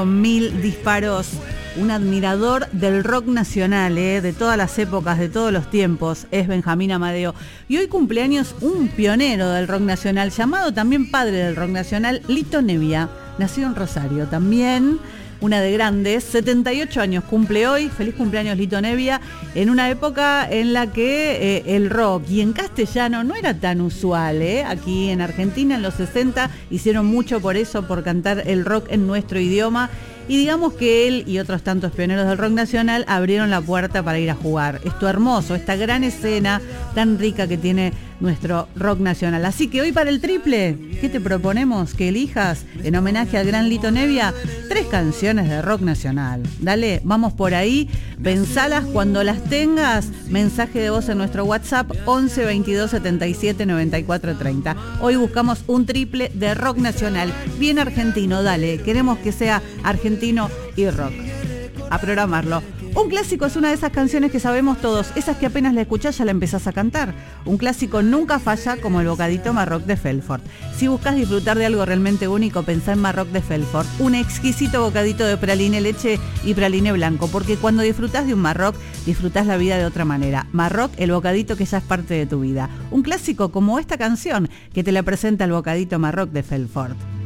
Mil disparos, un admirador del rock nacional, de todas las épocas, de todos los tiempos, es Benjamín Amadeo. Y hoy cumpleaños un pionero del rock nacional, llamado también padre del rock nacional, Lito Nevia, nacido en Rosario, también una de grandes, 78 años cumple hoy. Feliz cumpleaños, Lito Nevia, en una época en la que el rock, y en castellano, no era tan usual. Aquí en Argentina, en los 60, hicieron mucho por eso, por cantar el rock en nuestro idioma. Y digamos que él y otros tantos pioneros del rock nacional abrieron la puerta para ir a jugar esto hermoso, esta gran escena tan rica que tiene nuestro rock nacional. Así que hoy para el triple, ¿qué te proponemos? Que elijas, en homenaje al gran Lito Nevia, 3 canciones de rock nacional. Dale, vamos por ahí, pensalas cuando las tengas. Mensaje de voz en nuestro WhatsApp 11 22 77 94 30. Hoy buscamos un triple de rock nacional, bien argentino, dale, queremos que sea argentino y rock. A programarlo. Un clásico es una de esas canciones que sabemos todos, esas que apenas la escuchás ya la empezás a cantar. Un clásico nunca falla, como el bocadito Marroc de Felfort. Si buscas disfrutar de algo realmente único, pensá en Marroc de Felfort, un exquisito bocadito de praline leche y praline blanco, porque cuando disfrutás de un Marroc, disfrutás la vida de otra manera. Marroc, el bocadito que ya es parte de tu vida. Un clásico como esta canción que te la presenta el bocadito Marroc de Felfort.